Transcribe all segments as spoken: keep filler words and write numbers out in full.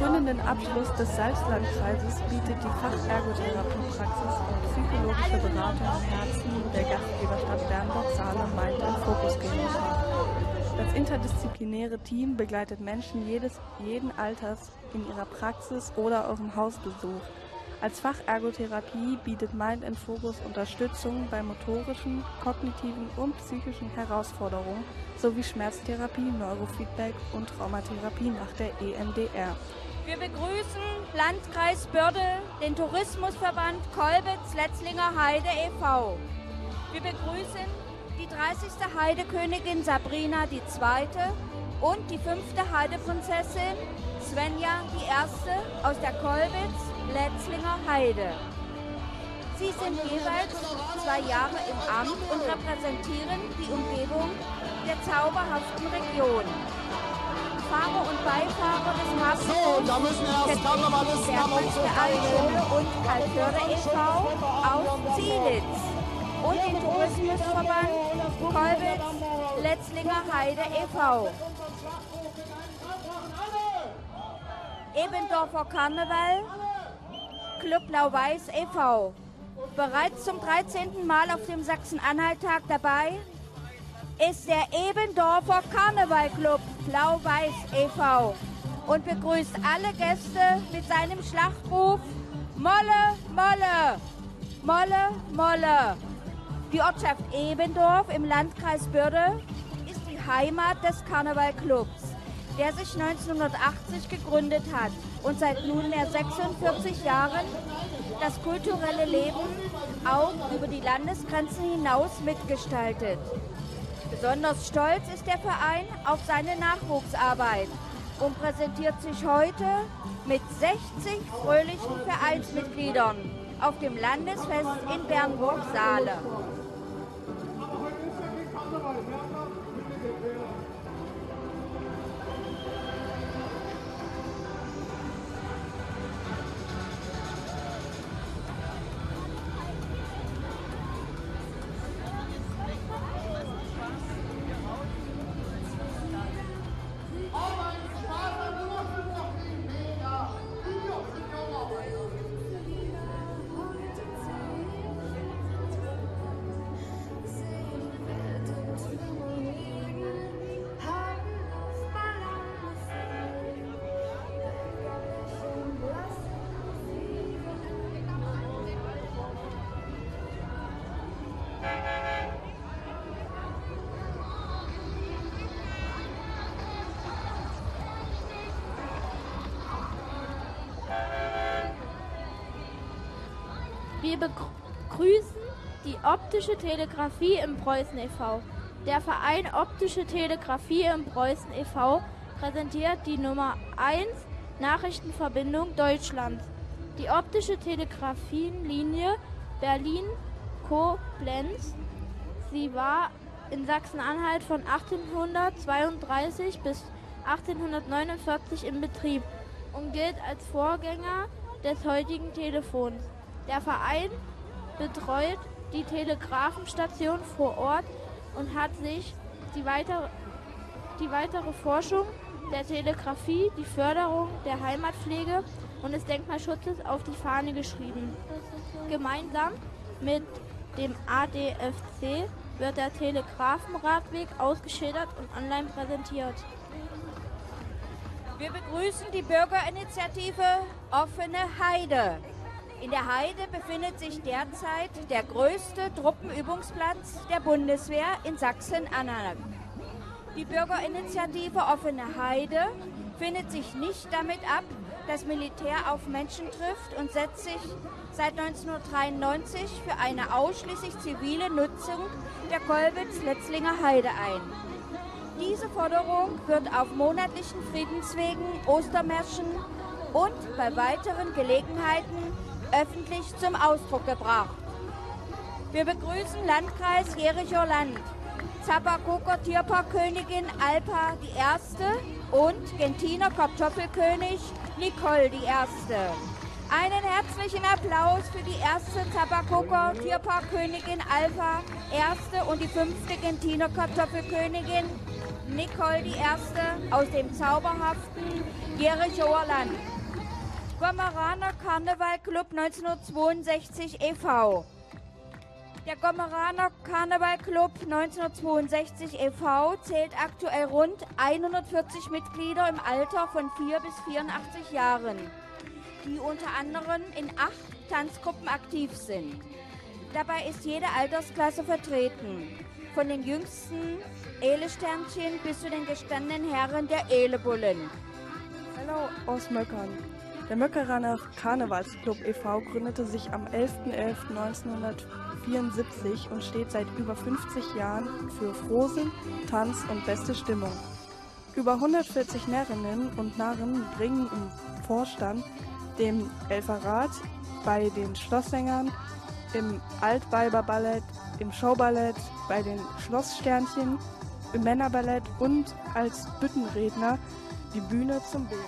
krönenden Abschluss des Salzlandkreises bietet die Fachergotherapiepraxis und psychologische Beratung im Herzen der Gastgeberstadt Bernburg-Saale Mind in Fokus GmbH. Das interdisziplinäre Team begleitet Menschen jedes, jeden Alters in ihrer Praxis oder auch im Hausbesuch. Als Fachergotherapie bietet Mind in Focus Unterstützung bei motorischen, kognitiven und psychischen Herausforderungen sowie Schmerztherapie, Neurofeedback und Traumatherapie nach der E M D R. Wir begrüßen Landkreis Börde, den Tourismusverband Kolbitz-Letzlinger Heide e V Wir begrüßen die dreißigste Heidekönigin Sabrina die Zweite und die fünfte Heideprinzessin Svenja die Erste aus der Kolbitz-Letzlinger Heide. Sie sind jeweils zwei Jahre im Amt und repräsentieren die Umgebung der zauberhaften Region. Fahrer und Beifahrer des Hafen da müssen erst Karnevalisten der Alschule und Kalkörde e V aus Zielitz und den Tourismusverband Kolbitz-Letzlinger Heide e V Ebendorfer Karneval, Club Blau-Weiß e V Bereits zum dreizehnten Mal auf dem Sachsen-Anhalt-Tag dabei ist der Ebendorfer Karnevalclub Blau-Weiß e V und begrüßt alle Gäste mit seinem Schlachtruf Molle, Molle, Molle, Molle. Die Ortschaft Ebendorf im Landkreis Börde ist die Heimat des Karnevalclubs, der sich neunzehnhundertachtzig gegründet hat und seit nunmehr sechsundvierzig Jahren das kulturelle Leben auch über die Landesgrenzen hinaus mitgestaltet. Besonders stolz ist der Verein auf seine Nachwuchsarbeit und präsentiert sich heute mit sechzig fröhlichen Vereinsmitgliedern auf dem Landesfest in Bernburg-Saale. Wir begrüßen die Optische Telegrafie im Preußen e V Der Verein Optische Telegrafie im Preußen e V präsentiert die Nummer eins Nachrichtenverbindung Deutschlands. Die optische Telegrafienlinie Berlin-Koblenz. Sie war in Sachsen-Anhalt von achtzehnhundertzweiunddreißig bis achtzehnhundertneunundvierzig in Betrieb und gilt als Vorgänger des heutigen Telefons. Der Verein betreut die Telegrafenstation vor Ort und hat sich die weitere, die weitere Forschung der Telegrafie, die Förderung der Heimatpflege und des Denkmalschutzes auf die Fahne geschrieben. Gemeinsam mit dem A D F C wird der Telegrafenradweg ausgeschildert und online präsentiert. Wir begrüßen die Bürgerinitiative Offene Heide. In der Heide befindet sich derzeit der größte Truppenübungsplatz der Bundeswehr in Sachsen-Anhalt. Die Bürgerinitiative Offene Heide findet sich nicht damit ab, dass Militär auf Menschen trifft und setzt sich seit neunzehnhundertdreiundneunzig für eine ausschließlich zivile Nutzung der Kolbitz-Letzlinger Heide ein. Diese Forderung wird auf monatlichen Friedenswegen, Ostermärschen und bei weiteren Gelegenheiten öffentlich zum Ausdruck gebracht. Wir begrüßen Landkreis Jerichower Land, Zapakoker Tierparkkönigin Alpa die Erste und Gentiner Kartoffelkönig Nicole die Erste. Einen herzlichen Applaus für die erste Zapakoker Tierparkkönigin Alpa Erste und die fünfte Gentiner Kartoffelkönigin Nicole die Erste aus dem zauberhaften Jerichower Land. Gommeraner Karnevalclub neunzehnhundertzweiundsechzig e V Der Gommeraner Karnevalclub neunzehnhundertzweiundsechzig e V zählt aktuell rund hundertvierzig Mitglieder im Alter von vier bis vierundachtzig Jahren, die unter anderem in acht Tanzgruppen aktiv sind. Dabei ist jede Altersklasse vertreten, von den jüngsten Ehle-Sternchen bis zu den gestandenen Herren der Ehle-Bullen. Hallo aus Möckern. Der Möckeraner Karnevalsclub e V gründete sich am elfter elfter neunzehnhundertvierundsiebzig und steht seit über fünfzig Jahren für Frohsinn, Tanz und beste Stimmung. Über hundertvierzig Närrinnen und Narren bringen im Vorstand, dem Elferrat, bei den Schlosssängern, im Altweiberballett, im Showballett, bei den Schlosssternchen, im Männerballett und als Büttenredner die Bühne zum Beben.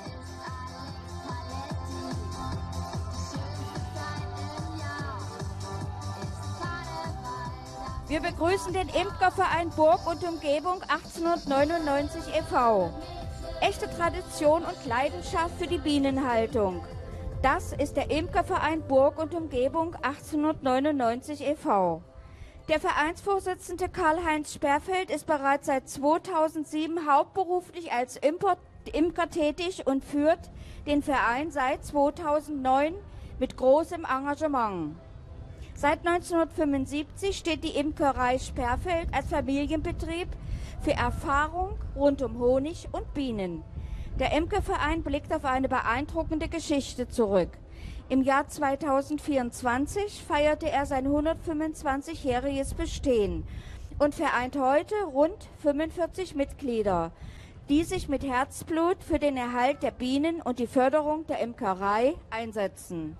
Wir begrüßen den Imkerverein Burg und Umgebung achtzehnhundertneunundneunzig e V Echte Tradition und Leidenschaft für die Bienenhaltung. Das ist der Imkerverein Burg und Umgebung achtzehnhundertneunundneunzig e V Der Vereinsvorsitzende Karl-Heinz Sperfeld ist bereits seit zweitausendsieben hauptberuflich als Imker, Imker tätig und führt den Verein seit zweitausendneun mit großem Engagement. Seit neunzehnhundertfünfundsiebzig steht die Imkerei Sperfeld als Familienbetrieb für Erfahrung rund um Honig und Bienen. Der Imkerverein blickt auf eine beeindruckende Geschichte zurück. Im Jahr zweitausendvierundzwanzig feierte er sein hundertfünfundzwanzigjähriges Bestehen und vereint heute rund fünfundvierzig Mitglieder, die sich mit Herzblut für den Erhalt der Bienen und die Förderung der Imkerei einsetzen.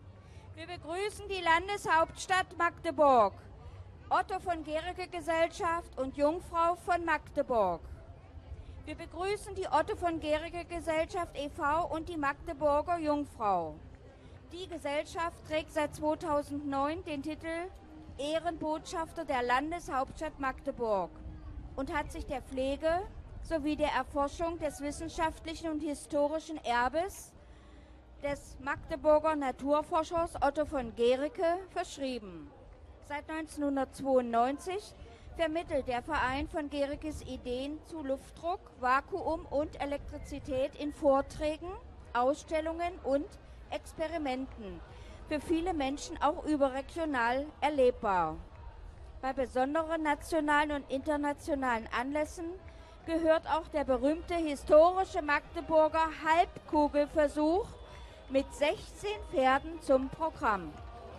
Wir begrüßen die Landeshauptstadt Magdeburg, Otto von Guericke Gesellschaft und Jungfrau von Magdeburg. Wir begrüßen die Otto von Guericke Gesellschaft e V und die Magdeburger Jungfrau. Die Gesellschaft trägt seit zweitausendneun den Titel Ehrenbotschafter der Landeshauptstadt Magdeburg und hat sich der Pflege sowie der Erforschung des wissenschaftlichen und historischen Erbes des Magdeburger Naturforschers Otto von Guericke verschrieben. Seit neunzehnhundertzweiundneunzig vermittelt der Verein von Guerickes Ideen zu Luftdruck, Vakuum und Elektrizität in Vorträgen, Ausstellungen und Experimenten, für viele Menschen auch überregional erlebbar. Bei besonderen nationalen und internationalen Anlässen gehört auch der berühmte historische Magdeburger Halbkugelversuch mit sechzehn Pferden zum Programm.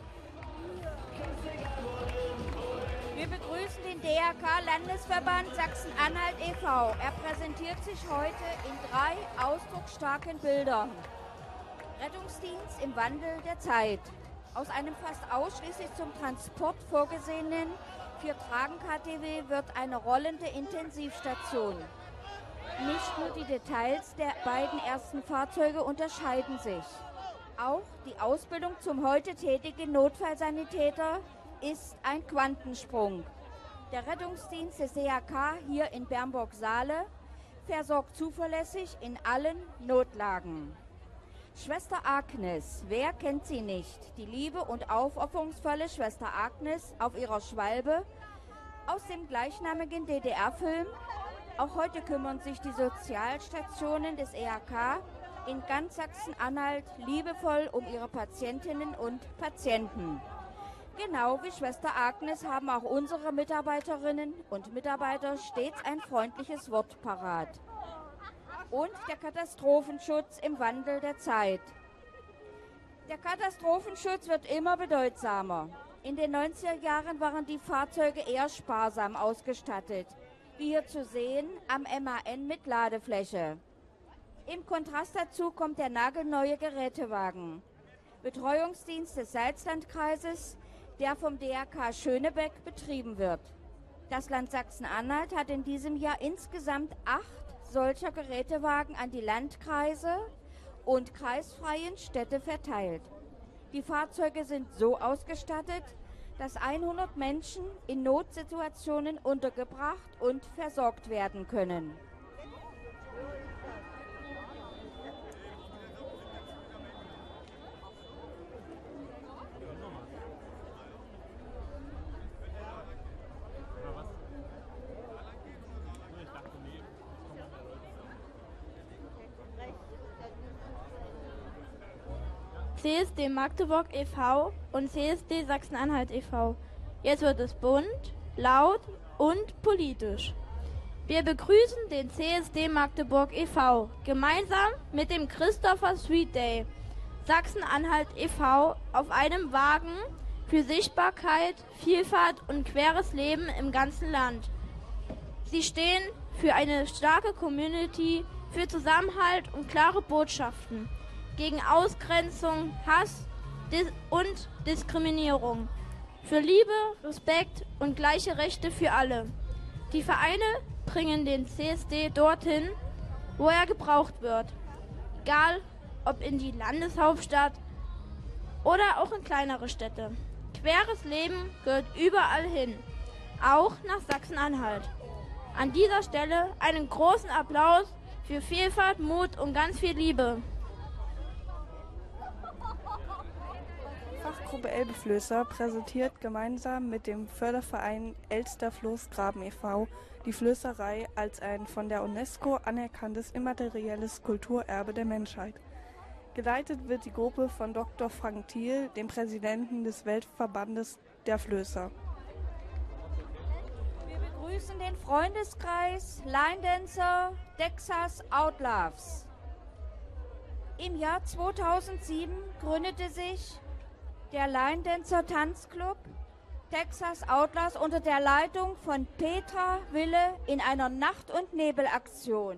Wir begrüßen den D R K-Landesverband Sachsen-Anhalt e V Er präsentiert sich heute in drei ausdrucksstarken Bildern. Rettungsdienst im Wandel der Zeit. Aus einem fast ausschließlich zum Transport vorgesehenen Vier-Tragen-K T W wird eine rollende Intensivstation. Nicht nur die Details der beiden ersten Fahrzeuge unterscheiden sich. Auch die Ausbildung zum heute tätigen Notfallsanitäter ist ein Quantensprung. Der Rettungsdienst des D R K hier in Bernburg-Saale versorgt zuverlässig in allen Notlagen. Schwester Agnes, wer kennt sie nicht? Die liebe und aufopferungsvolle Schwester Agnes auf ihrer Schwalbe aus dem gleichnamigen D D R-Film. Auch heute kümmern sich die Sozialstationen des E R K in ganz Sachsen-Anhalt liebevoll um ihre Patientinnen und Patienten. Genau wie Schwester Agnes haben auch unsere Mitarbeiterinnen und Mitarbeiter stets ein freundliches Wort parat. Und der Katastrophenschutz im Wandel der Zeit. Der Katastrophenschutz wird immer bedeutsamer. In den neunziger Jahren waren die Fahrzeuge eher sparsam ausgestattet, wie hier zu sehen am M A N mit Ladefläche. Im Kontrast dazu kommt der nagelneue Gerätewagen. Betreuungsdienst des Salzlandkreises, der vom D R K Schönebeck betrieben wird. Das Land Sachsen-Anhalt hat in diesem Jahr insgesamt acht solcher Gerätewagen an die Landkreise und kreisfreien Städte verteilt. Die Fahrzeuge sind so ausgestattet, dass hundert Menschen in Notsituationen untergebracht und versorgt werden können. C S D Magdeburg e V und C S D Sachsen-Anhalt e V. Jetzt wird es bunt, laut und politisch. Wir begrüßen den C S D Magdeburg e V gemeinsam mit dem Christopher Street Day Sachsen-Anhalt e V auf einem Wagen für Sichtbarkeit, Vielfalt und queres Leben im ganzen Land. Sie stehen für eine starke Community, für Zusammenhalt und klare Botschaften gegen Ausgrenzung, Hass dis- und Diskriminierung, für Liebe, Respekt und gleiche Rechte für alle. Die Vereine bringen den C S D dorthin, wo er gebraucht wird, egal ob in die Landeshauptstadt oder auch in kleinere Städte. Queres Leben gehört überall hin, auch nach Sachsen-Anhalt. An dieser Stelle einen großen Applaus für Vielfalt, Mut und ganz viel Liebe. Fachgruppe Elbeflößer präsentiert gemeinsam mit dem Förderverein Elster Floßgraben e V die Flößerei als ein von der UNESCO anerkanntes immaterielles Kulturerbe der Menschheit. Geleitet wird die Gruppe von Doktor Frank Thiel, dem Präsidenten des Weltverbandes der Flößer. Wir begrüßen den Freundeskreis Line Dancer Texas Outlaws. Im Jahr zweitausendsieben gründete sich der Line Dancer Tanzclub Texas Outlaws unter der Leitung von Petra Wille in einer Nacht- und Nebelaktion.